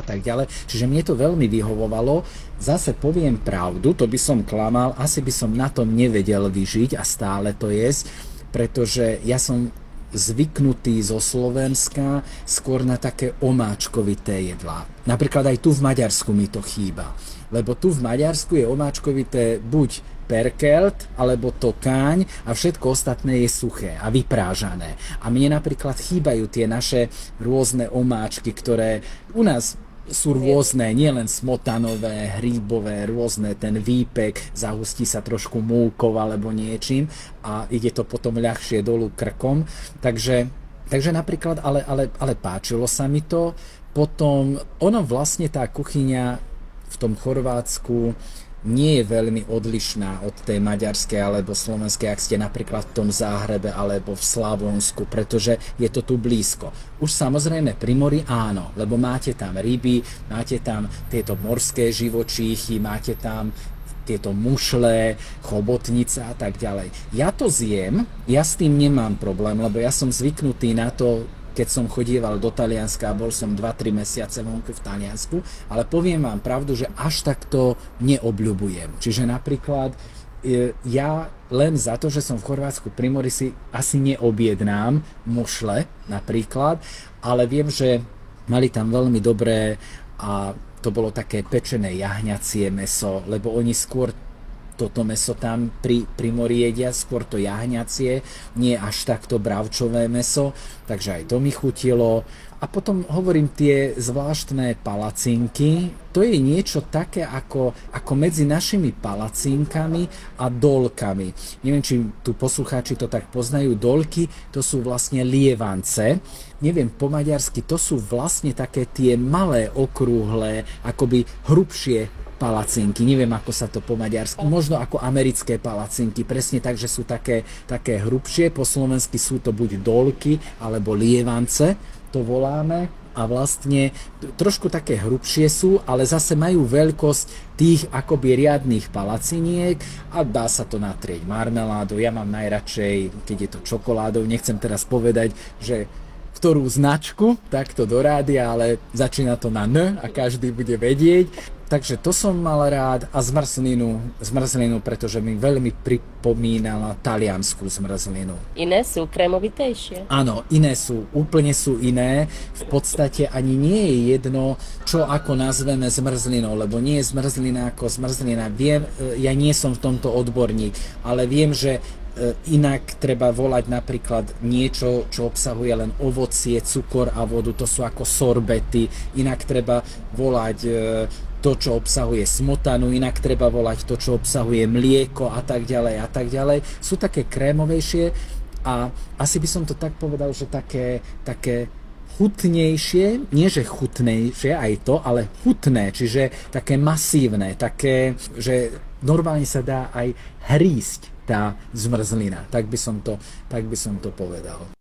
tak ďalej. Čiže mne to veľmi vyhovovalo. Zase poviem pravdu, to by som klamal, asi by som na tom nevedel vyžiť a stále to jesť, pretože ja som zvyknutý zo Slovenska skôr na také omáčkovité jedlá. Napríklad aj tu v Maďarsku mi to chýba. Lebo tu v Maďarsku je omáčkovité buď perkelt, alebo tokáň a všetko ostatné je suché a vyprážané. A mne napríklad chýbajú tie naše rôzne omáčky, ktoré u nás sú rôzne, nielen smotanové, hríbové, rôzne, ten výpek, zahustí sa trošku múkou alebo niečím a ide to potom ľahšie dolu krkom. Takže napríklad, ale páčilo sa mi to. Potom, vlastne tá kuchyňa v tom Chorvátsku nie je veľmi odlišná od tej maďarskej alebo slovenskej, ak ste napríklad v tom Záhrebe alebo v Slavonsku, pretože je to tu blízko. Už samozrejme pri mori áno, lebo máte tam ryby, máte tam tieto morské živočíchy, máte tam tieto mušle, chobotnice a tak ďalej. Ja to zjem, ja s tým nemám problém, lebo ja som zvyknutý na to, keď som chodieval do Talianska a bol som 2-3 mesiace vonku v Taliansku, ale poviem vám pravdu, že až takto neobľubujem. Čiže napríklad ja len za to, že som v Chorvátsku pri mori si asi neobjednám mušle napríklad, ale viem, že mali tam veľmi dobré a to bolo také pečené jahňacie mäso, lebo oni skôr toto mäso tam pri mori jedia, skôr to jahňacie, nie až takto bravčové mäso, takže aj to mi chutilo. A potom hovorím tie zvláštne palacinky, to je niečo také ako medzi našimi palacinkami a dolkami. Neviem, či tu poslucháči to tak poznajú, dolky, to sú vlastne lievance. Neviem, po maďarsky, to sú vlastne také tie malé, okrúhle, akoby hrubšie palacinky, neviem ako sa to po maďarsky, možno ako americké palacinky, presne tak, že sú také hrubšie, po slovensky sú to buď dolky alebo lievance, to voláme a vlastne trošku také hrubšie sú, ale zase majú veľkosť tých akoby riadnych palaciniek a dá sa to natrieť marmeládou, ja mám najradšej, keď je to čokoládou, nechcem teraz povedať, že ktorú značku, takto do rádia, ale začína to na N a každý bude vedieť. Takže to som mal rád a zmrzlinu, pretože mi veľmi pripomínala taliansku zmrzlinu. Iné sú kremovitejšie? Áno, úplne sú iné. V podstate ani nie je jedno, čo ako nazveme zmrzlinou, lebo nie je zmrzlina ako zmrzlina. Viem, ja nie som v tomto odborník, ale viem, že inak treba volať napríklad niečo, čo obsahuje len ovocie, cukor a vodu, to sú ako sorbety, inak treba volať to, čo obsahuje smotanu, inak treba volať to, čo obsahuje mlieko a tak ďalej a tak ďalej. Sú také krémovejšie a asi by som to tak povedal, že také chutnejšie, nie že chutnejšie aj to, ale chutné, čiže také masívne, také, že normálne sa dá aj hrísť tá zmrzlina, tak by som to povedal.